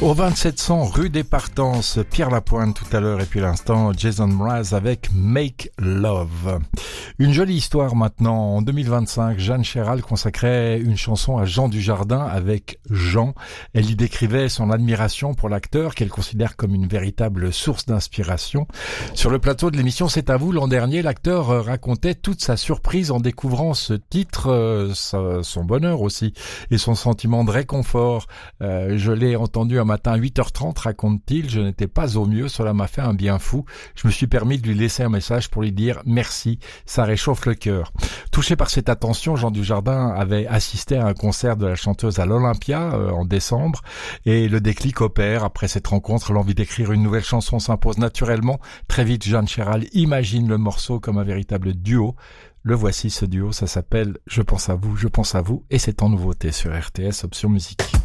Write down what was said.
Au 2700 rue des Partences, Pierre Lapointe tout à l'heure et puis l'instant Jason Mraz avec Make Love. Une jolie histoire maintenant. En 2025, Jeanne Chéral consacrait une chanson à Jean Dujardin avec Jean. Elle y décrivait son admiration pour l'acteur qu'elle considère comme une véritable source d'inspiration. Sur le plateau de l'émission C'est à vous, l'an dernier, l'acteur racontait toute sa surprise en découvrant ce titre, son bonheur aussi et son sentiment de réconfort. Je l'ai entendu un matin à 8h30, raconte-t-il, je n'étais pas au mieux, cela m'a fait un bien fou. Je me suis permis de lui laisser un message pour lui dire merci, ça réchauffe le cœur. Touché par cette attention, Jean Dujardin avait assisté à un concert de la chanteuse à l'Olympia en décembre et le déclic opère. Après cette rencontre, l'envie d'écrire une nouvelle chanson s'impose naturellement. Très vite, Jeanne Chéral imagine le morceau comme un véritable duo. Le voici, ce duo, ça s'appelle Je pense à vous et c'est en nouveauté sur RTS Option Musique.